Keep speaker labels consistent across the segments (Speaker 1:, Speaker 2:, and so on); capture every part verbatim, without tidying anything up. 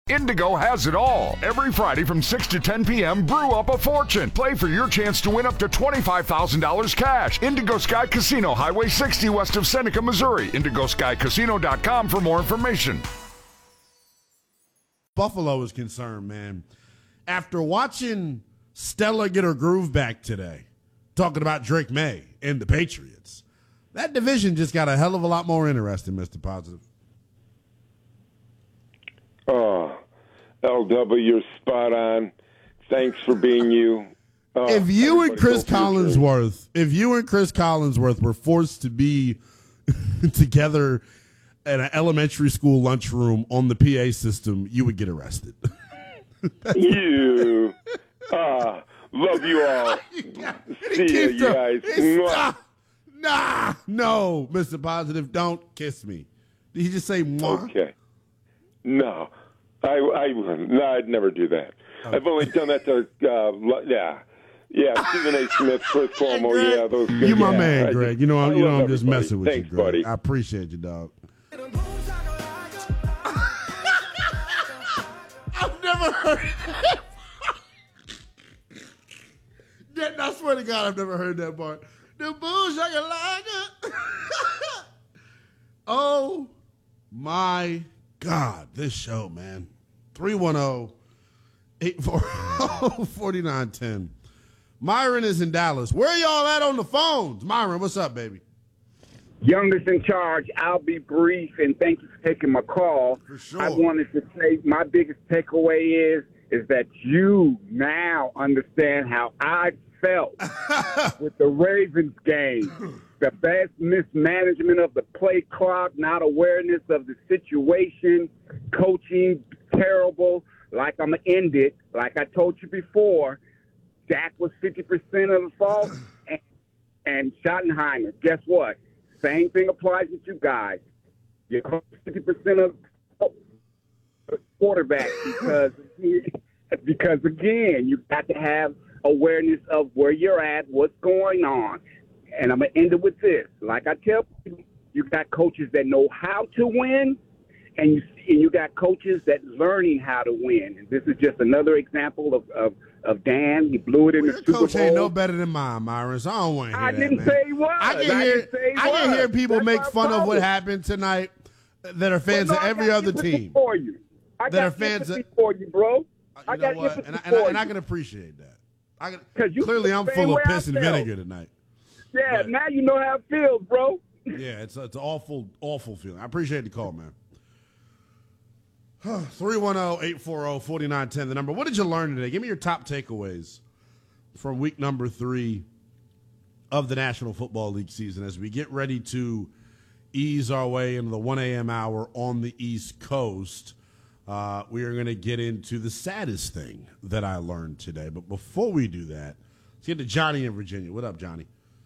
Speaker 1: Indigo has it all. Every Friday from six to ten p.m., brew up a fortune. Play for your chance to win up to twenty-five thousand dollars cash. Indigo Sky Casino, Highway sixty west of Seneca, Missouri. indigo sky casino dot com for more information.
Speaker 2: Buffalo is concerned, man. After watching Stella get her groove back today, talking about Drake May and the Patriots, that division just got a hell of a lot more interesting, Mister Positive.
Speaker 3: Oh, L W, you're spot on. Thanks for being you. Oh,
Speaker 2: if you and Chris Collinsworth, if you and Chris Collinsworth were forced to be together in an elementary school lunchroom on the P A system, you would get arrested.
Speaker 3: You. Ah, love you all. See you, you guys.
Speaker 2: Nah, nah, no, Mister Positive, don't kiss me. Did he just say mwah?
Speaker 3: Okay. No. I, I, no, I'd never do that. Okay. I've only done that to, uh, yeah. Yeah, Stephen A. Smith, Chris Cuomo, hey, yeah, those guys.
Speaker 2: You my
Speaker 3: yeah,
Speaker 2: man,
Speaker 3: I
Speaker 2: Greg.
Speaker 3: Just,
Speaker 2: you know, I'm, you know, I'm just
Speaker 3: everybody.
Speaker 2: messing with
Speaker 3: Thanks,
Speaker 2: you, Greg.
Speaker 3: buddy.
Speaker 2: I appreciate you, dog. I've never heard that. I swear to God, I've never heard that part. The booze shakalaka. Oh, my God. This show, man. three one zero, eight four zero, four nine one zero. Myron is in Dallas. Where y'all at on the phones? Myron, what's up, baby?
Speaker 4: Youngest in charge. I'll be brief, and thank you for taking my call.
Speaker 2: For sure.
Speaker 4: I wanted to say my biggest takeaway is is that you now understand how I felt with the Ravens game. The best mismanagement of the play clock, not awareness of the situation, coaching terrible. Like I'm going to end it. Like I told you before, Dak was fifty percent of the fault, and, and Schottenheimer. Guess what? Same thing applies with you guys. You're fifty percent of the quarterback because, because, again, you got to have awareness of where you're at, what's going on. And I'm going to end it with this. Like I tell people, you got coaches that know how to win, and you and you got coaches that learning how to win. And this is just another example of, of, of Dan. He blew it in
Speaker 2: well,
Speaker 4: the
Speaker 2: your
Speaker 4: Super
Speaker 2: coach
Speaker 4: Bowl.
Speaker 2: ain't no better than mine, Myron, so I don't want to hear
Speaker 4: I
Speaker 2: that,
Speaker 4: didn't
Speaker 2: man.
Speaker 4: say he was.
Speaker 2: I can
Speaker 4: I
Speaker 2: hear,
Speaker 4: didn't say he
Speaker 2: I can
Speaker 4: was.
Speaker 2: hear people
Speaker 4: That's
Speaker 2: make
Speaker 4: my
Speaker 2: fun of what
Speaker 4: problem.
Speaker 2: happened tonight that are fans
Speaker 4: Well, no,
Speaker 2: of every
Speaker 4: I got
Speaker 2: other
Speaker 4: empathy
Speaker 2: team.
Speaker 4: For you. I
Speaker 2: that
Speaker 4: got
Speaker 2: are fans
Speaker 4: empathy
Speaker 2: of,
Speaker 4: for you, bro.
Speaker 2: You
Speaker 4: I
Speaker 2: know
Speaker 4: got
Speaker 2: what?
Speaker 4: empathy
Speaker 2: And, I, and,
Speaker 4: for
Speaker 2: I, and I
Speaker 4: you.
Speaker 2: can appreciate that. I can,
Speaker 4: Cause you
Speaker 2: clearly, I'm
Speaker 4: feel the
Speaker 2: full
Speaker 4: same
Speaker 2: of
Speaker 4: way
Speaker 2: piss
Speaker 4: I
Speaker 2: and
Speaker 4: felt.
Speaker 2: vinegar tonight.
Speaker 4: Yeah,
Speaker 2: But-
Speaker 4: now you know how it feels, bro.
Speaker 2: Yeah, it's it's an awful, awful feeling. I appreciate the call, man. three one zero, eight four zero, four nine one zero, the number. What did you learn today? Give me your top takeaways from week number three of the National Football League season as we get ready to ease our way into the one a.m. hour on the East Coast. Uh, we are going to get into the saddest thing that I learned today. But before we do that, let's get to Johnny in Virginia. What up, Johnny?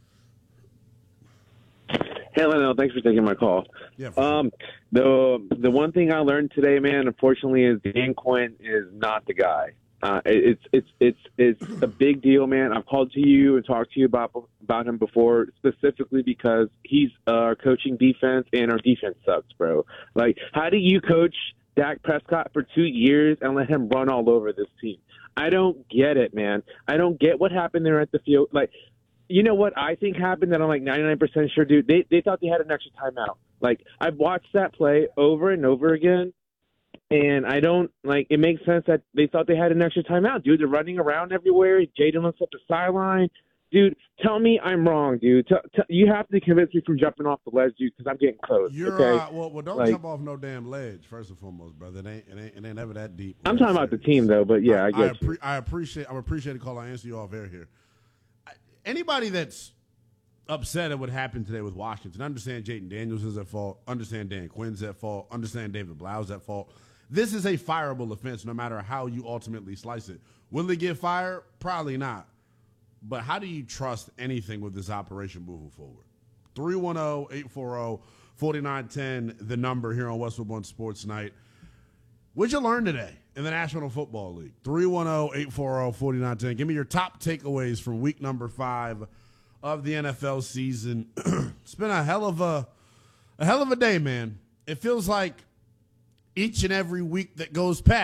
Speaker 5: Hey, Leno, thanks for taking my call.
Speaker 2: Yeah, for
Speaker 5: um, the the one thing I learned today, man, unfortunately, is Dan Quinn is not the guy. Uh, it's it's it's it's a big deal, man. I've called to you and talked to you about about him before, specifically because he's uh, coaching defense, and our defense sucks, bro. Like, how do you coach Dak Prescott for two years and let him run all over this team? I don't get it, man. I don't get what happened there at the field. Like, you know what I think happened that I'm like ninety-nine percent sure, dude? They they thought they had an extra timeout. Like, I've watched that play over and over again, and I don't, like, it makes sense that they thought they had an extra timeout. Dude, they're running around everywhere. Jaden looks up the sideline. Dude, tell me I'm wrong, dude. T- t- you have to convince me from jumping off the ledge, dude, because I'm getting close.
Speaker 2: You're
Speaker 5: okay?
Speaker 2: uh, well, well. Don't
Speaker 5: like,
Speaker 2: jump off no damn ledge. First and foremost, brother. It ain't, it ain't, it ain't ever that deep.
Speaker 5: I'm talking about the team, though. But yeah, I, I get
Speaker 2: I,
Speaker 5: you.
Speaker 2: appre- I appreciate. I appreciate the call. I answer you off air here. I, anybody that's upset at what happened today with Washington, understand Jaden Daniels is at fault. Understand Dan Quinn's at fault. Understand David Blau's at fault. This is a fireable offense, no matter how you ultimately slice it. Will they get fired? Probably not. But how do you trust anything with this operation moving forward? three one zero, eight four zero, four nine one zero, the number here on Westwood One Sports Night. What'd you learn today in the National Football League? three one zero, eight four zero, four nine one zero. Give me your top takeaways from week number five of the N F L season. It's been a hell of a, a hell of a day, man. It feels like each and every week that goes past,